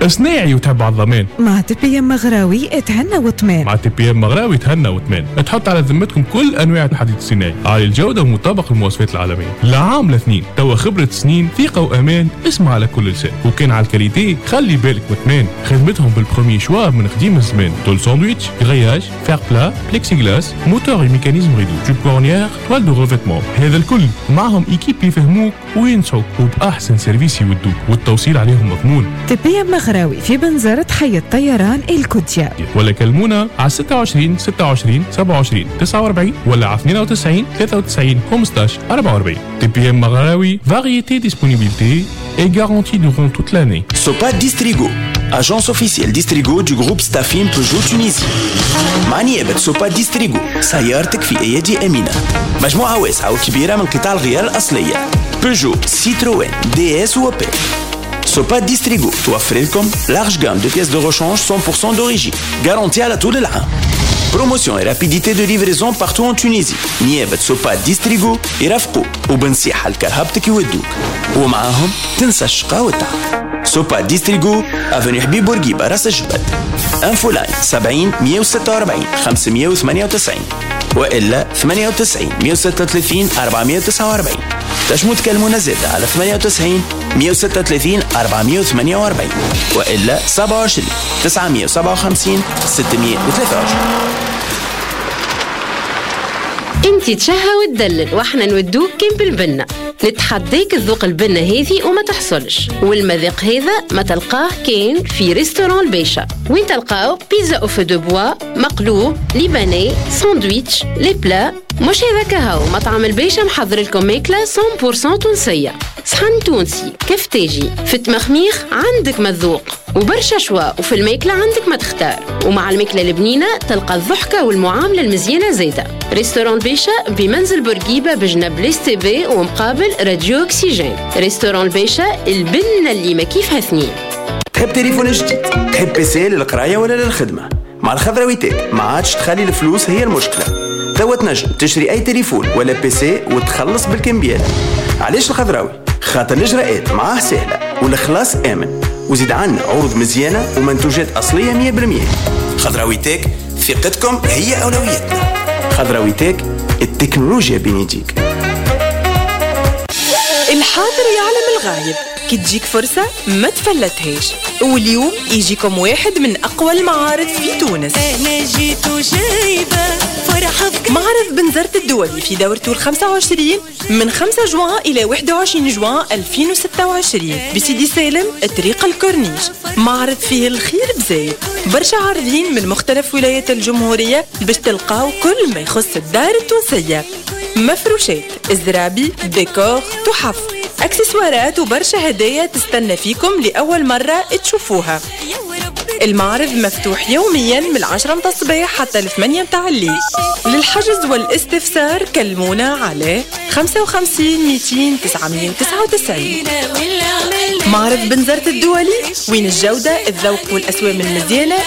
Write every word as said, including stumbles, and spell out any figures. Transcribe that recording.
صناعي وتحب على الضمان. مع تي بي ام مغراوي اتهنى وطمان. مع تي بي ام مغراوي تهنى وطمان. تحط على ذمتكم كل انواع الحديد الصناعي عالي الجوده ومطابق للمواصفات العالميه. لعام لاثنين توا خبره سنين ثقه وامان. اسمع على كل لسان. وكان على الكاليتي خلي بالك وطمان. خدمتهم بالبرومي شوا من قديم الزمان. طول ساندويتش غياج فير بلا بليكسي غلاس موتور ميكانيزم ريدو جوب كورنيير توال دو ريفيتمون. هذا الكل معهم ايكيب يفهموك وينصحوك وباحسن سيرفيس يودوك والتوصيل عليهم مضمون. تي بي ام مغراوي في بنزرة حي الطيران الكوتيا. ولا كلمونا على ستة وعشرين ستة وعشرين سبعة وعشرين تسعة وأربعين ولا على اثنين وتسعين ثلاثة وتسعين خمسطاش أربعة وأربعين. تي بي ام مغراوي variété disponibilité et garantie durant toute l'année. Sopa Distrigo, agence officielle Distrigo du groupe Stafim Peugeot Tunisie. مع نيابة سوبا ديستريغو سيارتك في أيدي أمينة. مجموعة واسعة وكبيرة من قطع الغيار الأصلية بيجو، سيتروين، دي اس وبي. سوبا ديستريغو توفر لكم لارج جام دو بيس دو ريشانج مية بالمية d'origine garantie على طول العام. بروموسيون et rapidité de livraison partout en Tunisie. نيابة سوبا ديستريغو يرافقوك وبنصيحة لكرهبتك يودوك ومعاهم تنسى الشقا والتعب. سوبا ديستريغو افني حبيب بورقيبة راس الجبل. انفو لاين سبعين مية وستة وأربعين خمسمية وثمانية وتسعين وإلا ثمانية وتسعين مية وستة وثلاثين أربعمية وتسعة وأربعين. تجمو تكلمونا زادة على ثمانية وتسعين مية وستة وثلاثين أربعمية وثمانية وأربعين وإلا سبعة وعشرين تسعمية وسبعة وخمسين ستمية وثلاثة وعشرين. انتي تشهى وتدلل واحنا نودوك كيم بالبنة. نتحديك الذوق البنة هذي وما تحصلش، والمذاق هذا ما تلقاه كين في ريستوران البيشة، وين تلقاو بيتزا او فو دو بوا، مقلوب، ليباني، ساندويتش، لي بلا. مش هذا كهو مطعم البيشة محضر لكم ماكلة مية بالمية تونسية، صحن تونسي كفتاجي فت مخميخ عندك مذوق وبرشا شوا، وفي الماكلة عندك ما تختار، ومع الماكلة البنينة تلقى الضحكة والمعاملة المزيانة زيادة. ريستوران البيشة بمنزل بورقيبة بجنب ليس تي بي ومقابل راديو أكسيجين. ريستوران البيشة البنة اللي ما كيفها اثنين. تحب تليفون جديد؟ تحب بيسي للقراية ولا للخدمة؟ مع الخضراوي تك ما عادش تخلي الفلوس هي المشكلة. توا تنجم تشتري أي تليفون ولا بيسي وتخلص بالكمبيالة. علاش الخضراوي؟ خاطر الإجراءات معاه سهلة والخلاص آمن، وزيد عنا عروض مزيانة ومنتوجات أصلية مية بالمية. خضراوي تك ثقتكم هي أولويتنا. خضراوي تك التكنولوجيا بين يديك. الحاضر يعلم الغايب، كي تجيك فرصة ما تفلتهاش. واليوم يجيكم واحد من أقوى المعارض في تونس. أنا جيت وجايبة فرحة. معرض بنزرت الدولي في دورته الخمسة وعشرين من خمسة جوان إلى واحد وعشرين جوان ألفين وستة وعشرين بسيدي سالم طريق الكورنيش. معرض فيه الخير بزايد، برشا عارضين من مختلف ولايات الجمهورية باش تلقاو كل ما يخص الدار التونسية. مفروشات، الزرابي، ديكور، تحف، اكسسوارات وبرشا هدايا تستنى فيكم لأول مرة تشوفوها. المعرض مفتوح يوميا من العشرة متاع الصباح حتى الثمانية متاع الليل. للحجز والاستفسار كلمونا على خمسة وخمسين مئتين تسعمية وتسعة وتسعين. معرض بنزرت الدولي، وين الجودة، الذوق والأسوام المزيانة